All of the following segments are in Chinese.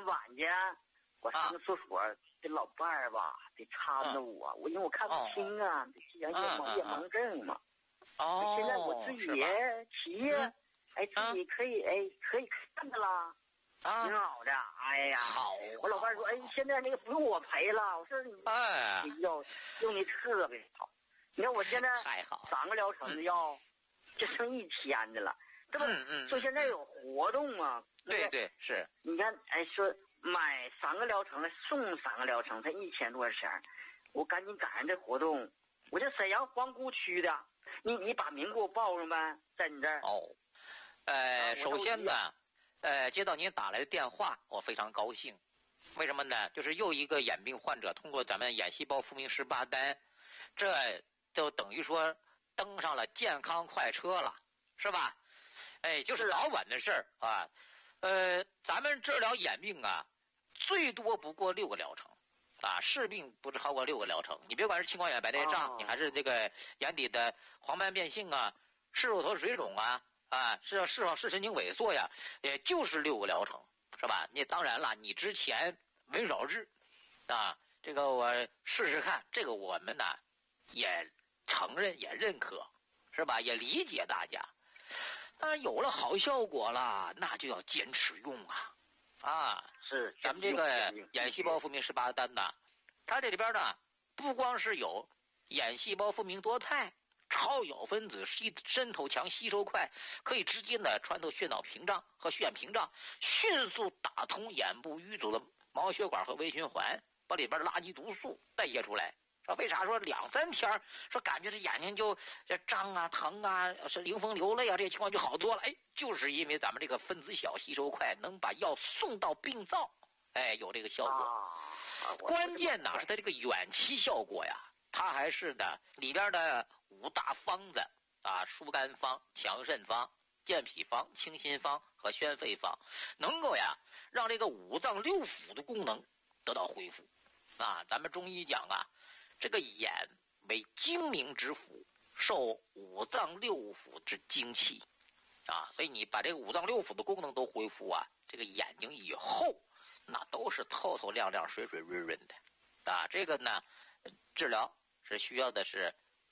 晚去，我上个厕所，这老伴儿吧得搀着我，因为我看不清啊，这眼盲症嘛。现在我自己骑，自己可以看着了。挺好的，哎呀， 好。 我老伴说，现在那个不用我赔了。我说你，用的特别好。你看我现在3个疗程的药，就剩1天的了。这不，说现在有活动嘛？ 对，是。 你看，说买3个疗程的送3个疗程，才1000多钱。我赶紧赶上这活动。我这沈阳皇姑区的，你把名给我报上呗，在你这儿。 首先呢。接到您打来的电话，我非常高兴。为什么呢？就是又一个眼病患者通过咱们眼细胞复明18单，这就等于说登上了健康快车了，是吧？就是早晚的事儿啊。咱们治疗眼病啊，最多不过6个疗程啊，视病不超过6个疗程。你别管是青光眼白内障，你还是这个眼底的黄斑变性啊，视乳头水肿啊。视神经萎缩呀，也就是6个疗程，是吧？那当然了，你之前没少治，这个我试试看，这个我们呢也承认也认可，是吧？也理解大家。当然有了好效果了，那就要坚持用啊！ 是， 咱们这个眼细胞复明18单呢，它这里边呢不光是有眼细胞复明多肽。超咬分子渗透强、吸收快，可以直接呢穿透血脑屏障和血眼屏障，迅速打通眼部淤阻的毛血管和微循环，把里边的垃圾毒素代谢出来。说为啥说2、3天说感觉这眼睛就胀啊、疼啊、是零风流泪啊，这些情况就好多了？就是因为咱们这个分子小、吸收快，能把药送到病灶，有这个效果。关键呢是它这个远期效果呀。它还是呢里边的5大方子疏肝方、强肾方、健脾方、清心方和宣肺方，能够呀让这个5脏6腑的功能得到恢复。咱们中医讲这个眼为精明之府，受5脏6腑之精气所以你把这个5脏6腑的功能都恢复这个眼睛以后那都是透透亮亮、水水润润的这个呢治疗是需要的是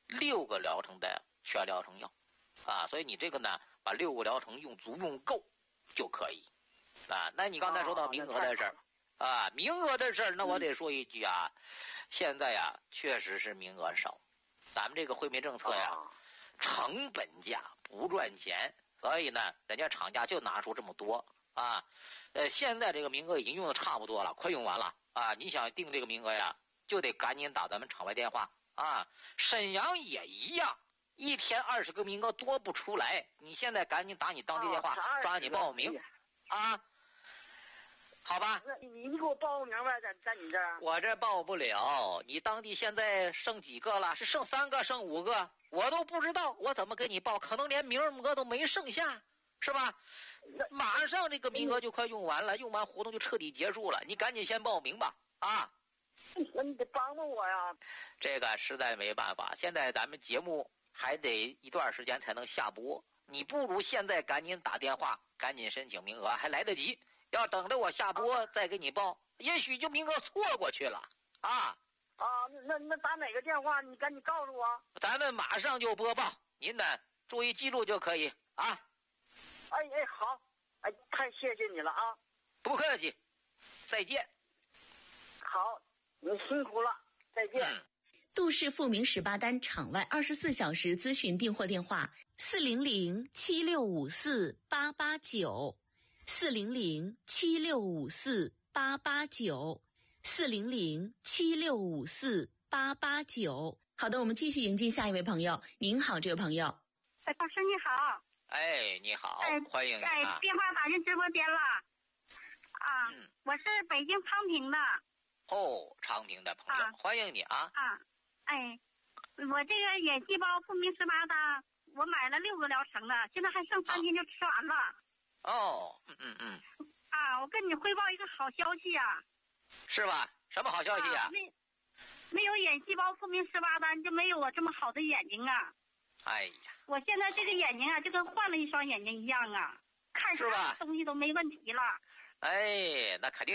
6个疗程的全疗程药所以你这个呢把6个疗程用足用够就可以那你刚才说到名额的事儿名额的事儿，那我得说一句现在确实是名额少，咱们这个惠民政策成本价不赚钱，所以呢人家厂家就拿出这么多现在这个名额已经用的差不多了，快用完了你想订这个名额就得赶紧打咱们厂外电话沈阳也一样，1天20个名额多不出来，你现在赶紧打你当地电话，抓紧报名好吧？ 你给我报个名呗，在你这儿。 我这报不了，你当地现在剩几个了？是剩3个，剩5个？我都不知道，我怎么给你报？可能连名额都没剩下，是吧？马上这个名额就快用完了，用完活动就彻底结束了，你赶紧先报名吧那你得帮帮我呀！ 这个实在没办法，现在咱们节目还得一段时间才能下播，你不如现在赶紧打电话，赶紧申请名额，还来得及。要等着我下播再给你报，也许就名额错过去了那打哪个电话？你赶紧告诉我。 咱们马上就播报，您呢注意记录就可以好， 太谢谢你了不客气，再见。 好，你辛苦了，再见。 杜氏复明18单场外24小时咨询订货电话400-7654-889 400-7654-889 400-7654-889。好的，我们继续迎接下一位朋友。您好，这位朋友。 老师你好。 你好，欢迎你电话打进直播间了我是北京昌平的。 昌平的朋友，欢迎你我这个眼细胞复明18单，我买了6个疗程的，现在还剩3天就吃完了。我跟你汇报一个好消息是吧？什么好消息没有眼细胞复明18单，就没有我这么好的眼睛我现在这个眼睛就跟换了一双眼睛一样看啥东西都没问题了。 那肯定。